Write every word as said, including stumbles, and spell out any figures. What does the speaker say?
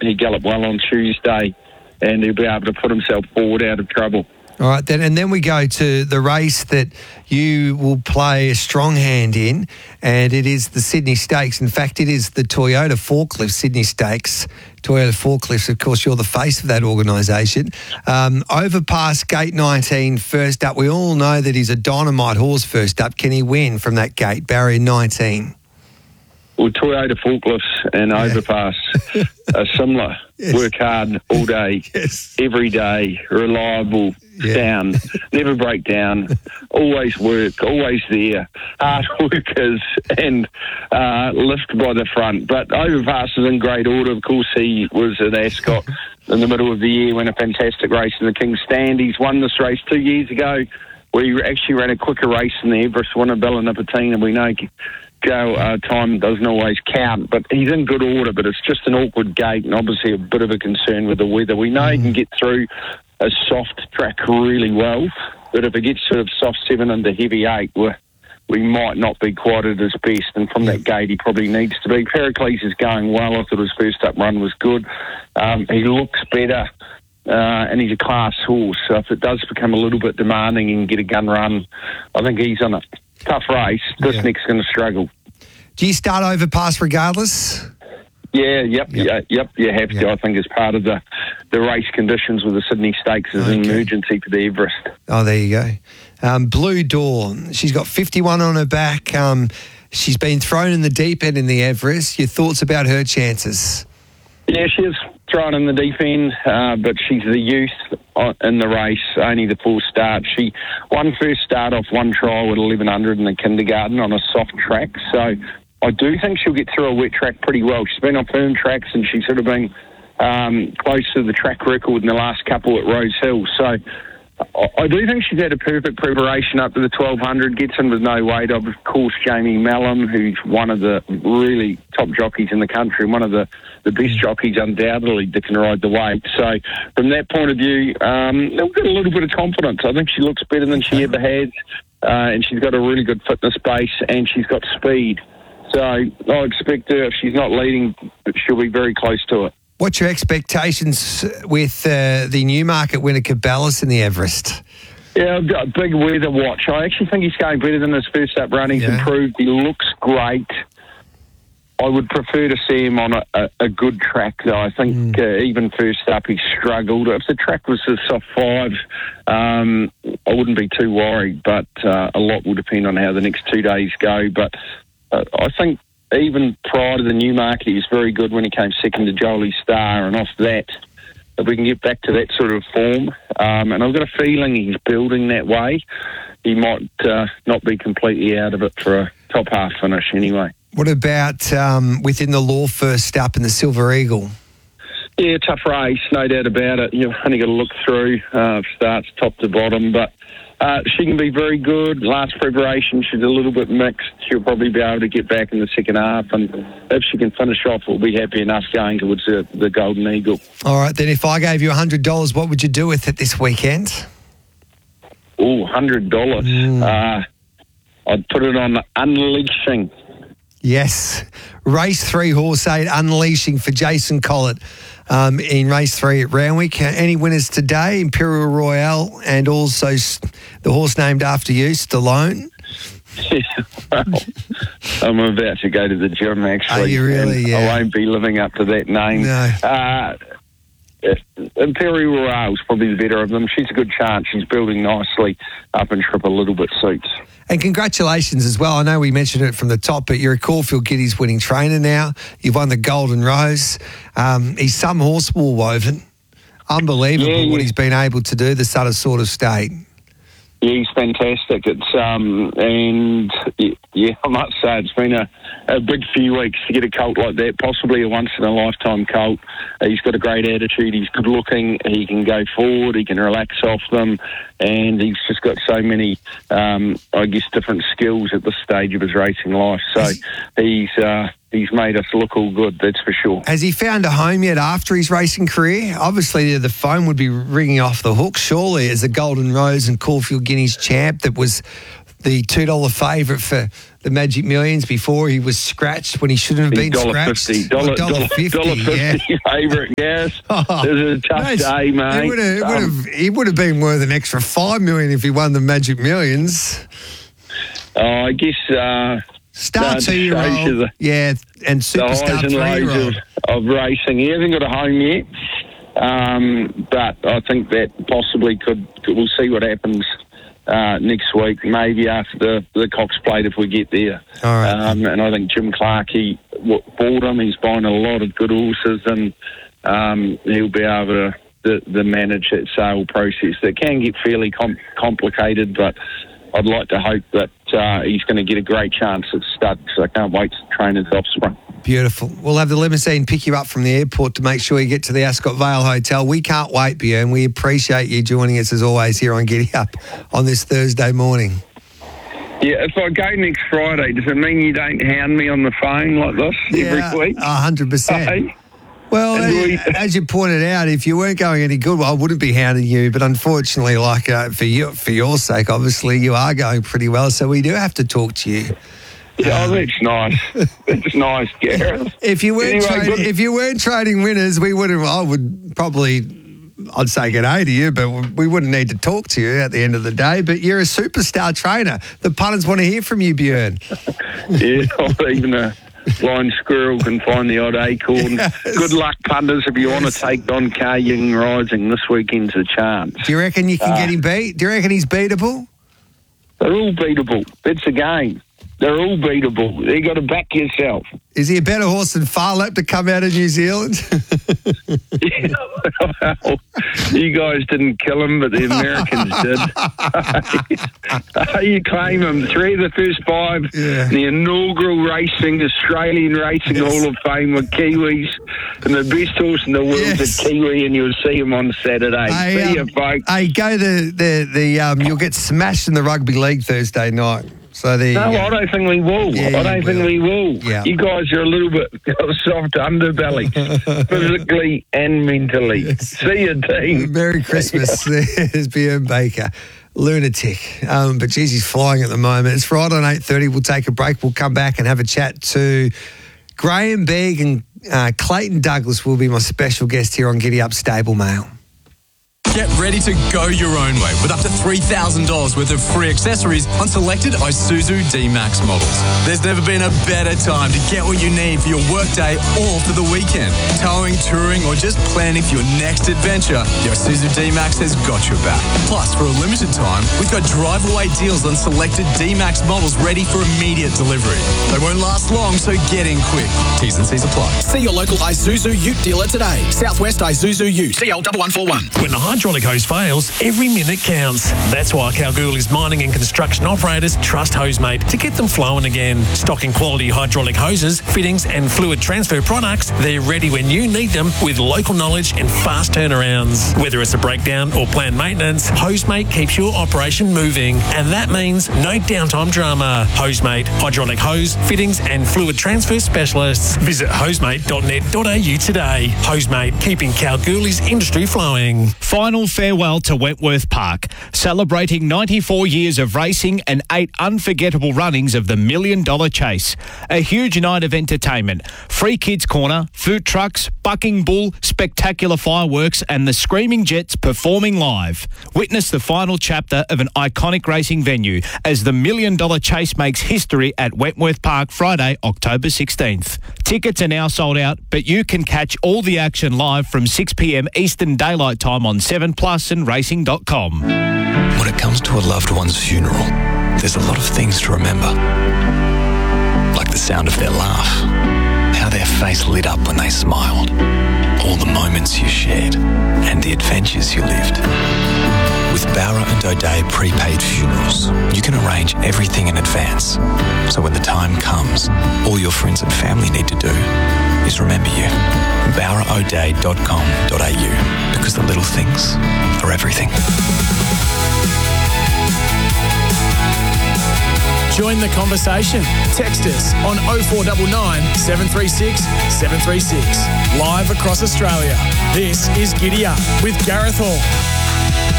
he galloped well on Tuesday, and he'll be able to put himself forward out of trouble. All right, then, and then we go to the race that you will play a strong hand in, and it is the Sydney Stakes. In fact, it is the Toyota Forklift Sydney Stakes. Toyota Forklifts, of course, you're the face of that organisation. Um, Overpass Gate nineteen, first up. We all know that he's a dynamite horse first up. Can he win from that gate, barrier nineteen? Well, Toyota Forklifts and yeah. Overpass are similar. Yes. Work hard all day, yes. every day, reliable, yeah. sound, never break down, always work, always there, hard workers and uh, lift by the front. But Overpass is in great order. Of course, he was at Ascot in the middle of the year, won a fantastic race in the King's Stand. He's won this race two years ago. We actually ran a quicker race in the Everest winner, Bella-Nipotina, and we know Joe, uh, time doesn't always count, but he's in good order, but it's just an awkward gate and obviously a bit of a concern with the weather. We know mm. he can get through a soft track really well, but if it gets sort of soft seven into heavy eight, we're, we might not be quite at his best, and from that gate he probably needs to be. Pericles is going well. I thought his first up run was good. Um, he looks better. Uh, and he's a class horse, so if it does become a little bit demanding and get a gun run, I think he's on a tough race. This yeah. next going to struggle. Do you start Overpass regardless? Yeah, yep, yep, yeah, yep. You have yep. to. I think as part of the, the race conditions with the Sydney Stakes is okay. an emergency for the Everest. Oh, there you go. Um, Blue Dawn. She's got fifty-one on her back. Um, she's been thrown in the deep end in the Everest. Your thoughts about her chances? Yeah, she is thrown in the deep end, uh, but she's the youth in the race, only the full start. She won first start off one trial with eleven hundred in the kindergarten on a soft track, so I do think she'll get through a wet track pretty well. She's been on firm tracks and she's sort of been um, close to the track record in the last couple at Rose Hill, so I do think she's had a perfect preparation up to the twelve hundred, gets in with no weight. Of course, Jamie Mallam, who's one of the really top jockeys in the country and one of the, the best jockeys undoubtedly that can ride the weight. So from that point of view, um, they'll get a little bit of confidence. I think she looks better than she ever has, uh, and she's got a really good fitness base and she's got speed. So I expect her, if she's not leading, she'll be very close to it. What's your expectations with uh, the Newmarket winner Caballas in the Everest? Yeah, I've got a big weather watch. I actually think he's going better than his first up run. He's yeah. improved. He looks great. I would prefer to see him on a, a, a good track, though. I think mm. uh, even first up he struggled. If the track was a soft five, um, I wouldn't be too worried, but uh, a lot will depend on how the next two days go. But uh, I think even prior to the Newmarket, he was very good when he came second to Jolie Star, and off that, if we can get back to that sort of form, um, and I've got a feeling he's building that way, he might uh, not be completely out of it for a top half finish anyway. What about um, Within the Law first up in the Silver Eagle? Yeah, tough race, no doubt about it. You've only got to look through, uh, starts top to bottom, but Uh, she can be very good. Last preparation, she's a little bit mixed. She'll probably be able to get back in the second half, and if she can finish off, we'll be happy enough going towards the, the Golden Eagle. All right, then if I gave you one hundred dollars, what would you do with it this weekend? Oh, one hundred dollars. Mm. Uh, I'd put it on Unleashing. Yes. Race three, horse eight, Unleashing for Jason Collett. Um, in race three at Randwick. Uh, any winners today? Imperial Royale and also the horse named after you, Stallone. Well, I'm about to go to the gym, actually. Are you really? Yeah. I won't be living up to that name. No. Uh, Imperial Royale is probably the better of them. She's a good chance. She's building nicely up and Trip a little bit suits. And congratulations as well. I know we mentioned it from the top, but you're a Caulfield Giddies winning trainer now. You've won the Golden Rose. Um, he's some horse Woolwoven. Unbelievable yeah, yeah. what he's been able to do, the Sutter sort of state. Yeah, he's fantastic. It's um, and yeah, I must say it's been a, a big few weeks to get a colt like that, possibly a once in a lifetime colt. Uh, he's got a great attitude. He's good looking. He can go forward. He can relax off them, and he's just got so many, um, I guess, different skills at this stage of his racing life. So he's uh, he's made us look all good. That's for sure. Has he found a home yet after his racing career? Obviously, the phone would be ringing off the hook, surely, as the Golden Rose and Caulfield Guineas champ that was the two dollar favourite for the Magic Millions before he was scratched when he shouldn't have been scratched. fifty. Dollar, oh, dollar fifty, yeah. favourite, yes. Oh, it was a tough mate, day, mate. He would, have, um, would have, he would have been worth an extra five million if he won the Magic Millions. Oh, I guess... Uh, Star two-year-old, yeah, and superstar the highs and lows of, of racing. He hasn't got a home yet, um, but I think that possibly could, could we'll see what happens uh, next week, maybe after the, the Cox Plate if we get there. All right. Um, and I think Jim Clark, he bought him, he's buying a lot of good horses, and um, he'll be able to the, the manage that sale process. That can get fairly com- complicated, but I'd like to hope that uh, he's going to get a great chance at stud, so I can't wait to train his offspring. Beautiful. We'll have the limousine pick you up from the airport to make sure you get to the Ascot Vale Hotel. We can't wait, Bjorn. We appreciate you joining us as always here on Giddy Up on this Thursday morning. Yeah, if I go next Friday, does it mean you don't hound me on the phone like this yeah, every week? one hundred percent. Hey? Well, as, as you pointed out, if you weren't going any good, well, I wouldn't be hounding you. But unfortunately, like uh, for you, for your sake, obviously, you are going pretty well. So we do have to talk to you. Yeah, um, oh, that's nice. That's nice, Gareth. If you weren't anyway, trading, if you weren't trading winners, we would have. I would probably. I'd say good day to you, but we wouldn't need to talk to you at the end of the day. But you're a superstar trainer. The punters want to hear from you, Bjorn. Yeah, even a blind squirrel can find the odd acorn. Yes. Good luck, punters, if you yes. want to take Don Car Young Rising this weekend's a chance. Do you reckon you can uh, get him beat? Do you reckon he's beatable? They're all beatable. That's the game. They're all beatable. You got to back yourself. Is he a better horse than Farlap to come out of New Zealand? Yeah, well, you guys didn't kill him, but the Americans did. You claim him. Three of the first five, yeah. the inaugural racing, Australian Racing yes. Hall of Fame with Kiwis, and the best horse in the world yes. is Kiwi, and you'll see him on Saturday. Hey, see um, you, folks. Hey, go the, the, the um, you'll get smashed in the rugby league Thursday night. So the, no, I don't think we will. Yeah, I don't think will. we will. Yeah. You guys are a little bit soft underbelly, physically and mentally. Yes. See you, team. Merry Christmas. There's Bjorn Baker. Lunatic. Um, but geez, he's flying at the moment. It's Friday on eight thirty. We'll take a break. We'll come back and have a chat to Graham Begg, and uh, Clayton Douglas will be my special guest here on Giddy Up Stable Mail. Get ready to go your own way with up to three thousand dollars worth of free accessories on selected Isuzu D-Max models. There's never been a better time to get what you need for your workday or for the weekend. Towing, touring, or just planning for your next adventure, the Isuzu D-Max has got your back. Plus, for a limited time, we've got drive-away deals on selected D-Max models ready for immediate delivery. They won't last long, so get in quick. T's and C's apply. See your local Isuzu Ute dealer today. Southwest Isuzu Ute. C L one one four one. When the hydraulic hose fails, every minute counts. That's why Kalgoorlie's mining and construction operators trust Hosemate to get them flowing again. Stocking quality hydraulic hoses, fittings and fluid transfer products, they're ready when you need them with local knowledge and fast turnarounds. Whether it's a breakdown or planned maintenance, Hosemate keeps your operation moving, and that means no downtime drama. Hosemate, hydraulic hose, fittings and fluid transfer specialists. Visit hosemate dot net dot a u today. Hosemate, keeping Kalgoorlie's industry flowing. Final farewell to Wentworth Park, celebrating ninety-four years of racing and eight unforgettable runnings of the Million Dollar Chase. A huge night of entertainment, free kids corner, food trucks, bucking bull, spectacular fireworks and the Screaming Jets performing live. Witness the final chapter of an iconic racing venue as the Million Dollar Chase makes history at Wentworth Park Friday, October sixteenth. Tickets are now sold out, but you can catch all the action live from six p.m. Eastern Daylight Time on seven plus and racing dot com. When it comes to a loved one's funeral, there's a lot of things to remember. Like the sound of their laugh, how their face lit up when they smiled, all the moments you shared, and the adventures you lived. With Bowra and O'Dea prepaid funerals, you can arrange everything in advance. So when the time comes, all your friends and family need to do is remember you. bowra o'dea dot com dot a u, because the little things are everything. Join the conversation. Text us on oh four nine nine, seven three six, seven three six. Live across Australia. This is Giddy Up with Gareth Hall.